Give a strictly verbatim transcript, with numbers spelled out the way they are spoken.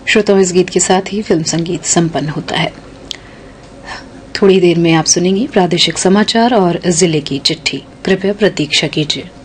श्रोताओं, इस गीत के साथ ही फिल्म संगीत संपन्न होता है। थोड़ी देर में आप सुनेंगे प्रादेशिक समाचार और जिले की चिट्ठी। कृपया प्रतीक्षा कीजिए।